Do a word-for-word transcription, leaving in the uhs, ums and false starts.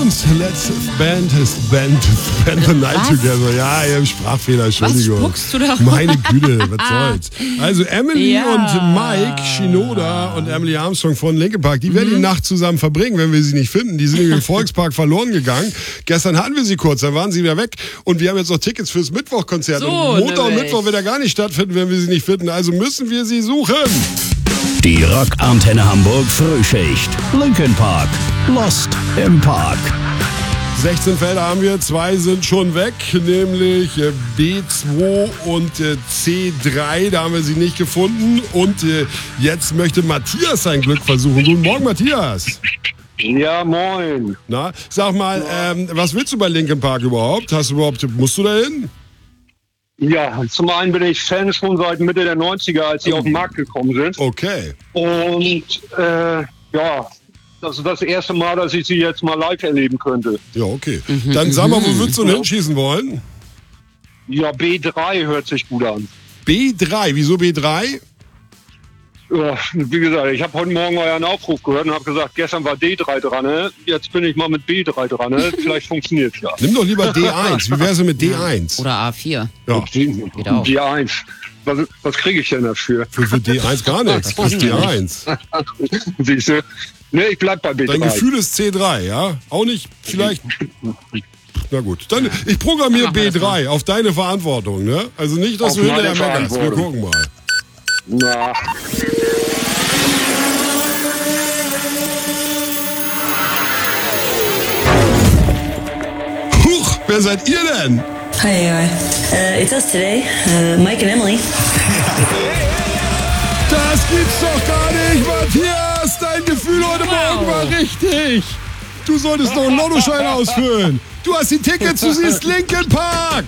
let's band his band, spend the night Was? together. Ja, ihr habt Sprachfehler, Entschuldigung. Was spuckst du da? Meine Güte, was soll's. Also Emily Ja. und Mike Shinoda und Emily Armstrong von Linkin Park, die werden die Nacht zusammen verbringen, wenn wir sie nicht finden. Die sind im Volkspark verloren gegangen. Gestern hatten wir sie kurz, dann waren sie wieder weg. Und wir haben jetzt noch Tickets fürs Mittwochkonzert. So, und Montag und nämlich. Mittwoch wird er gar nicht stattfinden, wenn wir sie nicht finden. Also müssen wir sie suchen. Die Rock-Antenne Hamburg Frühschicht. Linkin Park. Lost im Park. sechzehn Felder haben wir, zwei sind schon weg, nämlich äh, B zwei und äh, C drei, da haben wir sie nicht gefunden. Und äh, jetzt möchte Matthias sein Glück versuchen. Guten Morgen, Matthias. Ja, moin. Na, sag mal, ähm, was willst du bei Linkin Park überhaupt? Hast du überhaupt, musst du da hin? Ja, zum einen bin ich Fan schon seit Mitte der neunziger, als sie auf den Markt gekommen sind. Okay. Und äh, ja, das ist das erste Mal, dass ich sie jetzt mal live erleben könnte. Ja, okay. Dann sag mal, wo würdest du denn hinschießen wollen? Ja, B drei hört sich gut an. B drei, wieso B drei? Ja, wie gesagt, ich habe heute Morgen euren Aufruf gehört und habe gesagt, gestern war D drei dran, ne? Jetzt bin ich mal mit B drei dran, ne? Vielleicht funktioniert ja. Nimm doch lieber D eins. Wie wär's denn mit D eins? Oder A vier. Ja, Geht auch. D eins. Was, was kriege ich denn dafür? für, für D eins gar nichts. Das ist D eins. Siehst du? Ne, ich bleib bei B drei. Dein Gefühl ist C drei, ja? Auch nicht vielleicht... Na gut, dann ich programmiere B drei auf deine Verantwortung, ne? Also nicht, dass Auf du hinterher meine meckerst. Wir Verantwortung. gucken mal. Na, Huch, wer seid ihr denn? Hi, uh, it's us today, uh, Mike and Emily. Das gibt's doch gar nicht, Matthias! Dein Gefühl heute Morgen war richtig! Du solltest doch einen Lottoschein ausfüllen! Du hast die Tickets, du siehst Linkin Park!